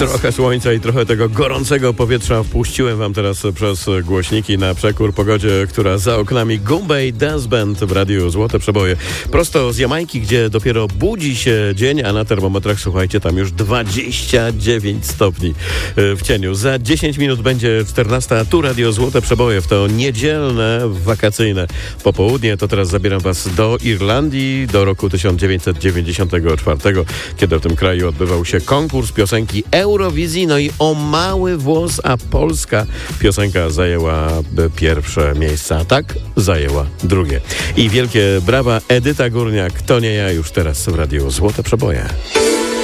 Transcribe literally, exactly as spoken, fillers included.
Trochę słońca i trochę tego gorącego powietrza wpuściłem wam teraz przez głośniki na przekór pogodzie, która za oknami. Goombay Dance Band w radiu Złote Przeboje. Prosto z Jamajki, gdzie dopiero budzi się dzień, a na termometrach, słuchajcie, tam już dwadzieścia dziewięć stopni w cieniu. Za dziesięć minut będzie czternasta, a tu radio Złote Przeboje w to niedzielne, wakacyjne popołudnie. To teraz zabieram was do Irlandii, do roku tysiąc dziewięćset dziewięćdziesiątego czwartego, kiedy w tym kraju odbywał się konkurs piosenki Eurowizji, no i o mały włos, a polska piosenka zajęła pierwsze miejsce, a tak zajęła drugie. I wielkie brawa, Edyta Górniak, to nie ja, już teraz w radiu Złote Przeboje.